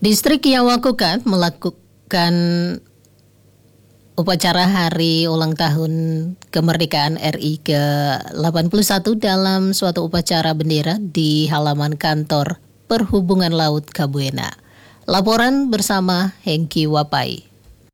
Distrik Yawakukat melakukan upacara hari ulang tahun kemerdekaan RI ke-81 dalam suatu upacara bendera di halaman kantor Perhubungan Laut Kabuena. Laporan bersama Hengki Wapai.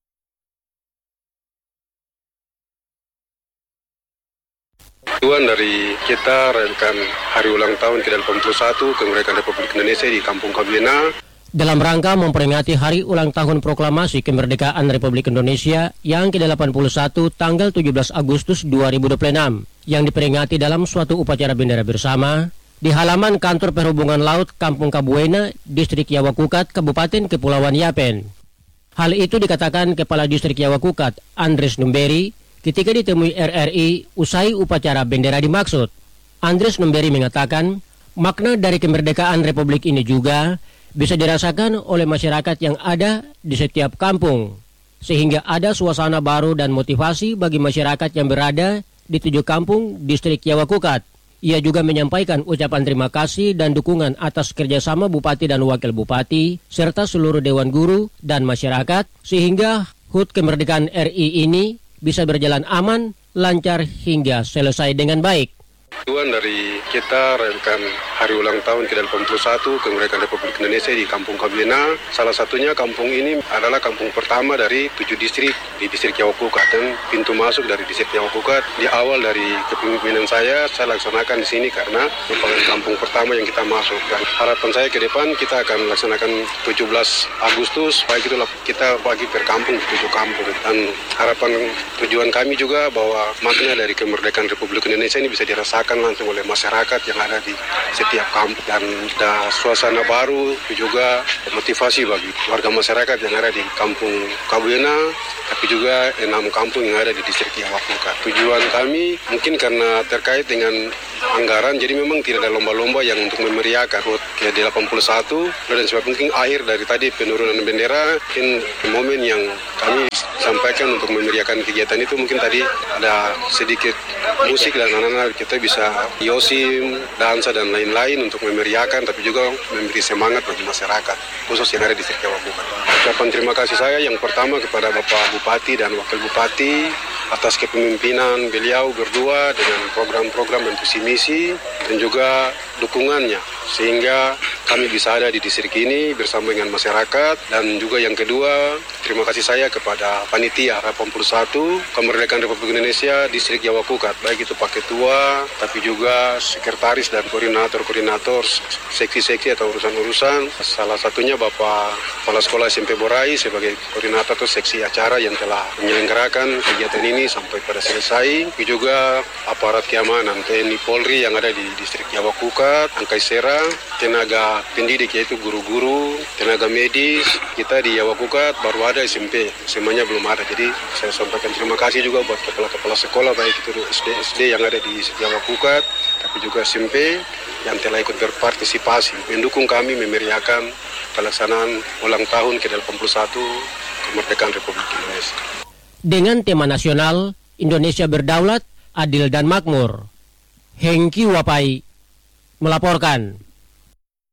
Tujuan dari kita merayakan hari ulang tahun ke-81 kemerdekaan Republik Indonesia di Kampung Kabuena dalam rangka memperingati Hari Ulang Tahun Proklamasi Kemerdekaan Republik Indonesia yang ke-81 tanggal 17 Agustus 2026 yang diperingati dalam suatu upacara bendera bersama di halaman kantor Perhubungan Laut Kampung Kabuena, Distrik Yawakukat, Kabupaten Kepulauan Yapen. Hal itu dikatakan Kepala Distrik Yawakukat, Andres Numberi, ketika ditemui RRI usai upacara bendera dimaksud. Andres Numberi mengatakan, makna dari kemerdekaan Republik ini juga bisa dirasakan oleh masyarakat yang ada di setiap kampung, sehingga ada suasana baru dan motivasi bagi masyarakat yang berada di 7 kampung distrik Yawakukat. Ia juga menyampaikan ucapan terima kasih dan dukungan atas kerjasama Bupati dan Wakil Bupati, serta seluruh Dewan Guru dan masyarakat, sehingga HUT Kemerdekaan RI ini bisa berjalan aman, lancar hingga selesai dengan baik. Tujuan dari kita merayakan hari ulang tahun ke-81 kemerdekaan Republik Indonesia di Kampung Kabuena. Salah satunya kampung ini adalah kampung pertama dari 7 distrik di distrik Yawakukat, dan pintu masuk dari distrik Yawakukat di awal dari kepemimpinan saya laksanakan di sini karena merupakan kampung pertama yang kita masuk. Dan harapan saya ke depan kita akan laksanakan 17 Agustus, baik itulah kita bagi per kampung 7 kampung. Dan harapan tujuan kami juga bahwa makna dari kemerdekaan Republik Indonesia ini bisa dirasakan langsung oleh masyarakat yang ada di setiap kampung, dan ada suasana baru juga motivasi bagi warga masyarakat yang ada di Kampung Kabuena, tapi juga 6 kampung yang ada di distrik Yawakukat. Tujuan kami mungkin karena terkait dengan anggaran, jadi memang tidak ada lomba-lomba yang untuk memeriahkan HUT ke-81, dan sebab mungkin akhir dari tadi penurunan bendera, mungkin momen yang kami sampaikan untuk memeriahkan kegiatan itu mungkin tadi ada sedikit musik dan anak-anak kita bisa yosim, dansa dan lain-lain untuk memeriahkan, tapi juga memberi semangat bagi masyarakat khusus yang ada di distrik Yawakukat. Ucapan terima kasih saya yang pertama kepada Bapak Bupati dan Wakil Bupati atas kepemimpinan beliau berdua dengan program-program dan visi misi dan juga dukungannya sehingga kami bisa ada di distrik ini bersama dengan masyarakat. Dan juga yang kedua, terima kasih saya kepada panitia 81 Kemerdekaan Republik Indonesia distrik Yawakukat, baik itu Pak Ketua tapi juga sekretaris dan koordinator seksi-seksi atau urusan-urusan. Salah satunya Bapak Kepala Sekolah SMP Borai sebagai koordinator atau seksi acara yang telah menyelenggarakan kegiatan ini sampai pada selesai. Juga aparat keamanan TNI Polri yang ada di distrik Yawakukat, Angkai Sera, tenaga pendidik yaitu guru-guru, tenaga medis. Kita di Yawakukat baru ada SMP, semuanya belum ada. Jadi saya sampaikan terima kasih juga buat kepala-kepala sekolah baik itu SD yang ada di Yawakukat, tapi juga SMP yang telah ikut berpartisipasi mendukung kami memeriahkan pelaksanaan ulang tahun ke-81 kemerdekaan Republik Indonesia. Dengan tema nasional Indonesia Berdaulat, Adil dan Makmur. Hengki Wapai melaporkan.